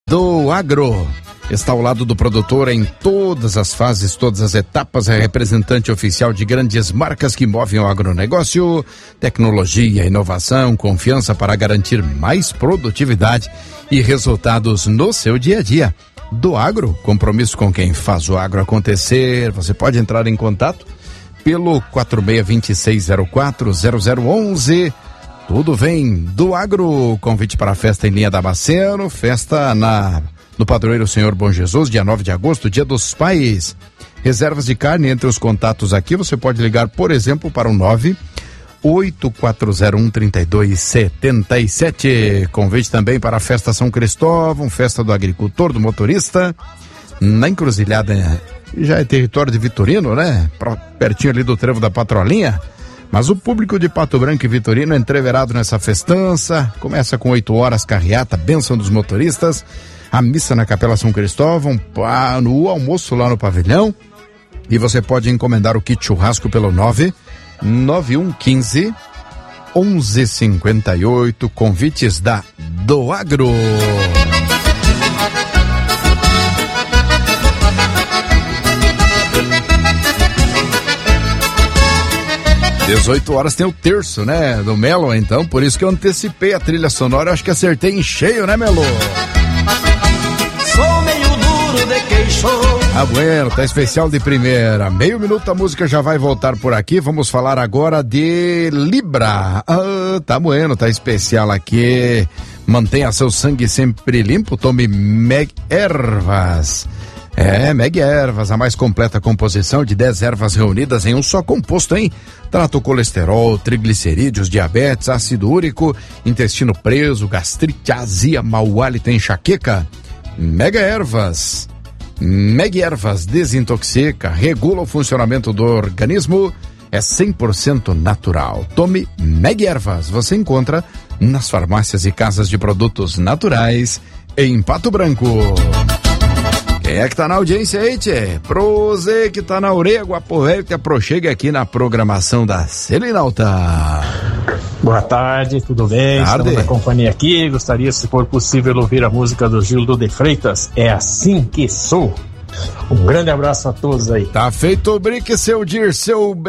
do Agro. Está ao lado do produtor em todas as fases, todas as etapas, é representante oficial de grandes marcas que movem o agronegócio, tecnologia, inovação, confiança para garantir mais produtividade e resultados no seu dia a dia. Do Agro, compromisso com quem faz o agro acontecer. Você pode entrar em contato pelo 4626040011. Tudo vem do Agro. Convite para a festa em linha Damasceno, festa no Padroeiro Senhor Bom Jesus, dia 9 de agosto, dia dos pais. Reservas de carne entre os contatos aqui, você pode ligar, por exemplo, para o 984013277. Convite também para a festa São Cristóvão, festa do agricultor, do motorista, na Encruzilhada, já é território de Vitorino, né? Pertinho ali do trevo da Patrolinha. Mas o público de Pato Branco e Vitorino é entreverado nessa festança. Começa com 8 horas, carreata, bênção dos motoristas, a missa na Capela São Cristóvão, no almoço lá no pavilhão. E você pode encomendar o kit churrasco pelo 99115-1158. Convites da Do Agro. 18 horas tem o terço, né, do Melo, então, por isso que eu antecipei a trilha sonora, acho que acertei em cheio, né, Melo? Sou meio duro de queixo. Ah, bueno, tá especial de primeira. Meio minuto a música já vai voltar por aqui, vamos falar agora de Libra. Ah, tá bueno, tá especial aqui. Mantenha seu sangue sempre limpo, tome Meg Ervas. Meg Ervas, a mais completa composição de 10 ervas reunidas em um só composto, hein? Trata o colesterol, triglicerídeos, diabetes, ácido úrico, intestino preso, gastrite, azia, mau hálito e enxaqueca. Mega Ervas. Meg Ervas desintoxica, regula o funcionamento do organismo, é 100% natural. Tome Meg Ervas, você encontra nas farmácias e casas de produtos naturais em Pato Branco. Quem é que tá na audiência aí, tchê? Proze que tá na orelha, guapo velho, que aproxega aqui na programação da Selinalta. Boa tarde, tudo bem? Estamos na companhia aqui. Gostaria, se for possível, ouvir a música do Gildo de Freitas, É Assim Que Sou. Um grande abraço a todos aí. Tá feito o brinque, seu Dirceu.